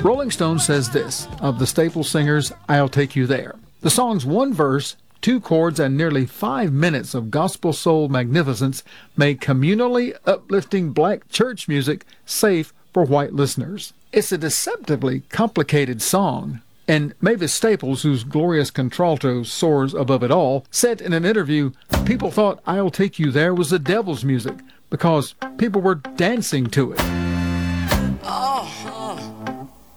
Rolling Stone says this of the Staple Singers' I'll Take You There. The song's one verse, two chords, and nearly 5 minutes of gospel soul magnificence make communally uplifting black church music safe for white listeners. It's a deceptively complicated song, and Mavis Staples, whose glorious contralto soars above it all, said in an interview, "People thought I'll Take You There was the devil's music because people were dancing to it."